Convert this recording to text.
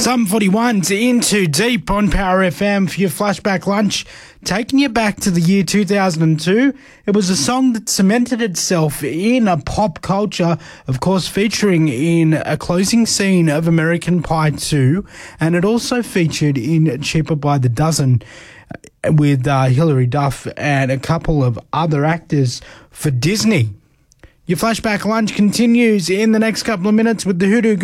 7:41's Into Deep on Power FM for your flashback lunch, taking you back to the year 2002. It was a song that cemented itself in a pop culture, of course featuring in a closing scene of American Pie 2, and it also featured in Cheaper by the Dozen with Hilary Duff and a couple of other actors for Disney. Your flashback lunch continues in the next couple of minutes with the Hoodoo